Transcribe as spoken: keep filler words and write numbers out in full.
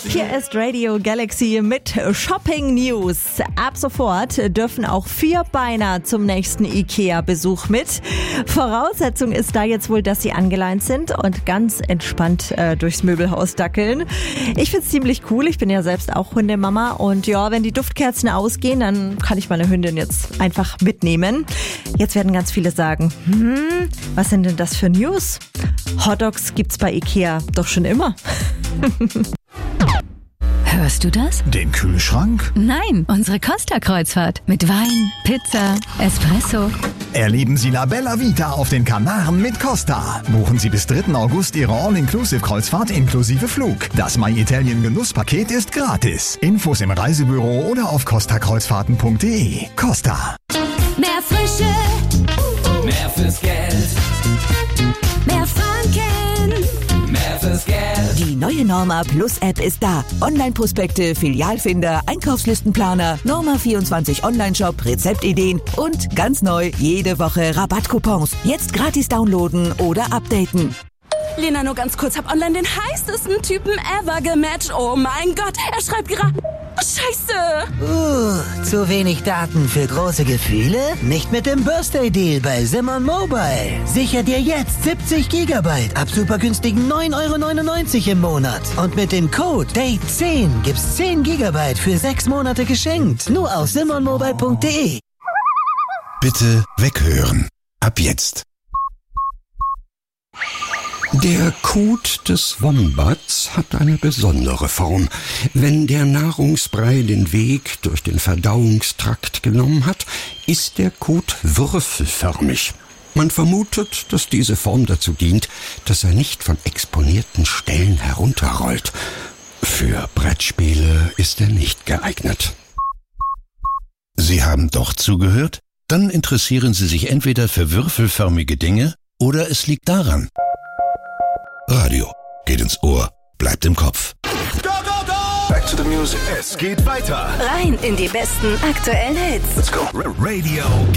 Hier ist Radio Galaxy mit Shopping News. Ab sofort dürfen auch Vierbeiner zum nächsten Ikea-Besuch mit. Voraussetzung ist da jetzt wohl, dass sie angeleint sind und ganz entspannt äh, durchs Möbelhaus dackeln. Ich find's ziemlich cool. Ich bin ja selbst auch Hundemama und ja, wenn die Duftkerzen ausgehen, dann kann ich meine Hündin jetzt einfach mitnehmen. Jetzt werden ganz viele sagen, hm, was sind denn das für News? Hotdogs gibt's bei Ikea doch schon immer. Hörst du das? Den Kühlschrank? Nein, unsere Costa-Kreuzfahrt. Mit Wein, Pizza, Espresso. Erleben Sie La Bella Vita auf den Kanaren mit Costa. Buchen Sie bis dritten August Ihre All-Inclusive-Kreuzfahrt inklusive Flug. Das My Italien Genusspaket ist gratis. Infos im Reisebüro oder auf costa kreuzfahrten punkt de. Costa. Mehr Frische, Mehr fürs Geld, mehr Franken. mehr fürs Geld. Die neue Norma Plus App ist da. Online-Prospekte, Filialfinder, Einkaufslistenplaner, Norma vierundzwanzig Online-Shop, Rezeptideen und ganz neu jede Woche Rabattcoupons. Jetzt gratis downloaden oder updaten. Lena, nur ganz kurz, hab online den heißesten Typen ever gematcht. Oh mein Gott, er schreibt gerade... Oh, Scheiße! Uh, zu wenig Daten für große Gefühle? Nicht mit dem Birthday Deal bei Simon Mobile. Sicher dir jetzt siebzig Gigabyte ab super günstigen neun Euro neunundneunzig im Monat. Und mit dem Code Date zehn gibt's zehn Gigabyte für sechs Monate geschenkt. Nur auf simon mobile punkt de. Bitte weghören. Ab jetzt. Der Kot des Wombats hat eine besondere Form. Wenn der Nahrungsbrei den Weg durch den Verdauungstrakt genommen hat, ist der Kot würfelförmig. Man vermutet, dass diese Form dazu dient, dass er nicht von exponierten Stellen herunterrollt. Für Brettspiele ist er nicht geeignet. Sie haben doch zugehört? Dann interessieren Sie sich entweder für würfelförmige Dinge oder es liegt daran. Radio geht ins Ohr, bleibt im Kopf. Go, go, go! Back to the music. Es geht weiter. Rein in die besten aktuellen Hits. Let's go. Radio